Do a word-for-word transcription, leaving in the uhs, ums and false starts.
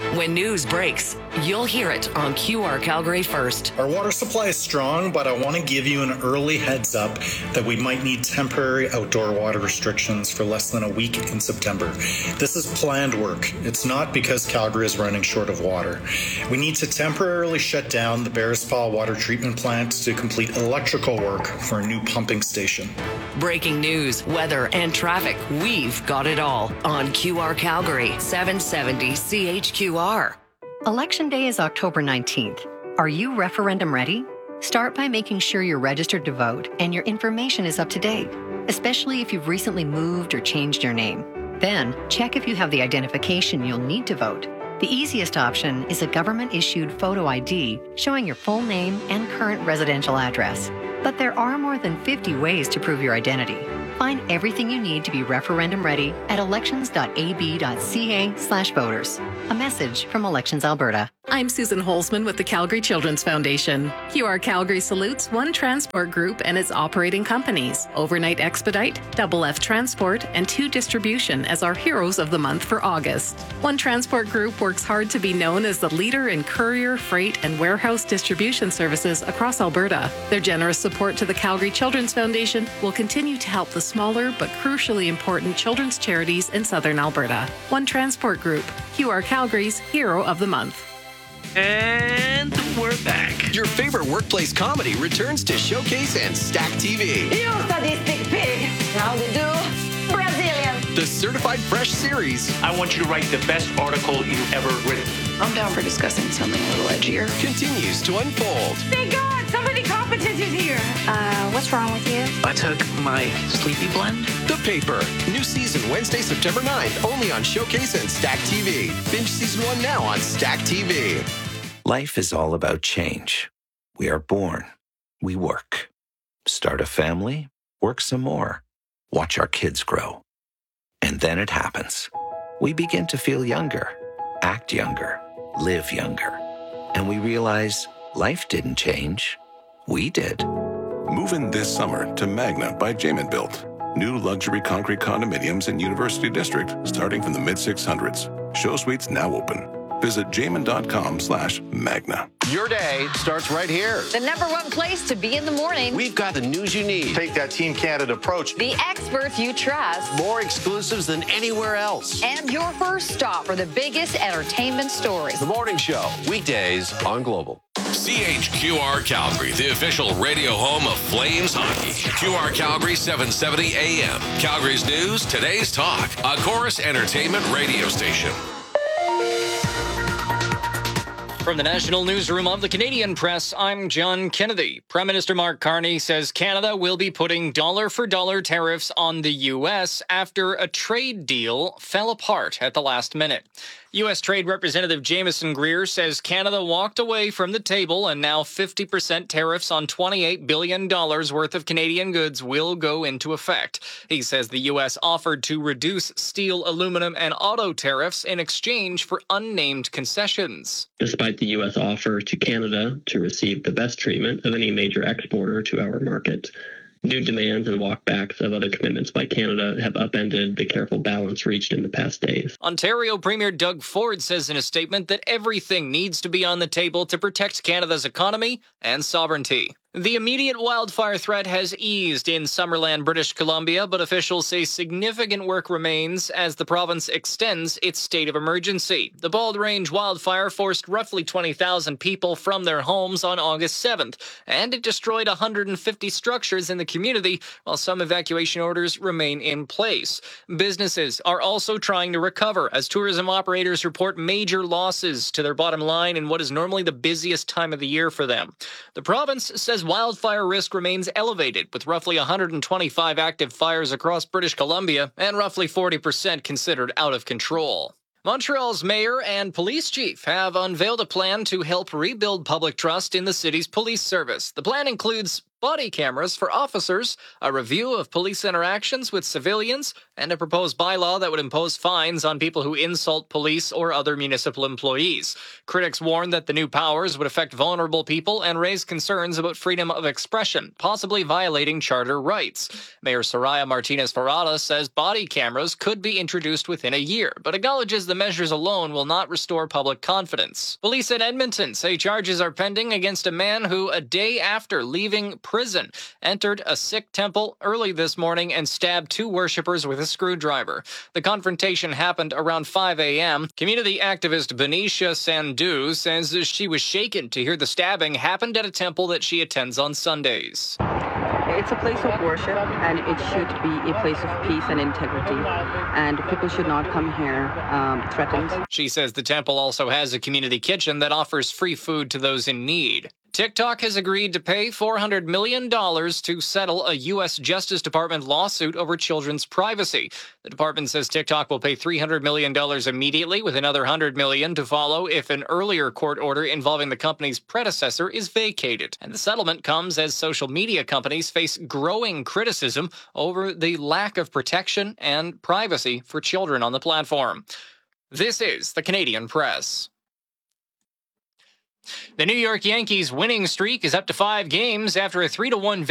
When news breaks, you'll hear it on Q R Calgary first. Our water supply is strong, but I want to give you an early heads up that we might need temporary outdoor water restrictions for less than a week in September. This is planned work. It's not because Calgary is running short of water. We need to temporarily shut down the Bearspaw Water Treatment Plant to complete electrical work for a new pumping station. Breaking news, weather, and traffic. We've got it all on Q R Calgary, seven seventy C H Q R. Election Day is October nineteenth. Are you referendum ready? Start by making sure you're registered to vote and your information is up to date, especially if you've recently moved or changed your name. Then, check if you have the identification you'll need to vote. The easiest option is a government-issued photo I D showing your full name and current residential address. But there are more than fifty ways to prove your identity. Find everything you need to be referendum ready at elections.ab.ca slash voters. A message from Elections Alberta. I'm Susan Holzman with the Calgary Children's Foundation. Q R Calgary salutes One Transport Group and its operating companies, Overnight Expedite, Double F Transport, and Two Distribution as our heroes of the month for August. One Transport Group works hard to be known as the leader in courier, freight, and warehouse distribution services across Alberta. Their generous support to the Calgary Children's Foundation will continue to help the smaller but crucially important children's charities in southern Alberta. One Transport Group, Q R Calgary's Hero of the Month. And we're back. Your favorite workplace comedy returns to Showcase and Stack T V. You sadistic pig. How to do? Brazilian. The Certified Fresh series. I want you to write the best article you've ever written. I'm down for discussing something a little edgier. Continues to unfold. Thank God, somebody competent is here. Uh, what's wrong with you? I took my sleepy blend. The Paper. New season Wednesday, September ninth, only on Showcase and Stack T V. Binge season one now on Stack T V. Life is all about change. We are born. We work. Start a family. Work some more. Watch our kids grow. And then it happens. We begin to feel younger, act younger, live younger. And we realize life didn't change. We did. Move in this summer to Magna by Jamin Built. New luxury concrete condominiums in University District starting from the mid six hundreds. Show suites now open. Visit jamin.com slash Magna. Your day starts right here. The number one place to be in the morning. We've got the news you need. Take that Team Canada approach. The experts you trust. More exclusives than anywhere else. And your first stop for the biggest entertainment stories. The Morning Show, weekdays on Global. C H Q R Calgary, the official radio home of Flames hockey. Q R Calgary, seven seventy A M. Calgary's news, today's talk. A Chorus Entertainment radio station. From the National Newsroom of the Canadian Press, I'm John Kennedy. Prime Minister Mark Carney says Canada will be putting dollar-for-dollar tariffs on the U S after a trade deal fell apart at the last minute. U S Trade Representative Jameson Greer says Canada walked away from the table and now fifty percent tariffs on twenty-eight billion dollars worth of Canadian goods will go into effect. He says the U S offered to reduce steel, aluminum, and auto tariffs in exchange for unnamed concessions. Despite the U S offer to Canada to receive the best treatment of any major exporter to our market, new demands and walkbacks of other commitments by Canada have upended the careful balance reached in the past days. Ontario Premier Doug Ford says in a statement that everything needs to be on the table to protect Canada's economy and sovereignty. The immediate wildfire threat has eased in Summerland, British Columbia, but officials say significant work remains as the province extends its state of emergency. The Bald Range wildfire forced roughly twenty thousand people from their homes on August seventh, and it destroyed one hundred fifty structures in the community, while some evacuation orders remain in place. Businesses are also trying to recover as tourism operators report major losses to their bottom line in what is normally the busiest time of the year for them. The province says wildfire risk remains elevated, with roughly one hundred twenty-five active fires across British Columbia and roughly forty percent considered out of control. Montreal's mayor and police chief have unveiled a plan to help rebuild public trust in the city's police service. The plan includes body cameras for officers, a review of police interactions with civilians, and a proposed bylaw that would impose fines on people who insult police or other municipal employees. Critics warn that the new powers would affect vulnerable people and raise concerns about freedom of expression, possibly violating charter rights. Mayor Soraya Martinez-Ferrada says body cameras could be introduced within a year, but acknowledges the measures alone will not restore public confidence. Police in Edmonton say charges are pending against a man who, a day after leaving prison, entered a Sikh temple early this morning and stabbed two worshippers with a screwdriver. The confrontation happened around five a.m. Community activist Benisha Sandhu says she was shaken to hear the stabbing happened at a temple that she attends on Sundays. It's a place of worship, and it should be a place of peace and integrity, and people should not come here um, threatened. She says the temple also has a community kitchen that offers free food to those in need. TikTok has agreed to pay four hundred million dollars to settle a U S Justice Department lawsuit over children's privacy. The department says TikTok will pay three hundred million dollars immediately, with another one hundred million dollars to follow if an earlier court order involving the company's predecessor is vacated. And the settlement comes as social media companies face growing criticism over the lack of protection and privacy for children on the platform. This is the Canadian Press. The New York Yankees winning streak is up to five games after a three to one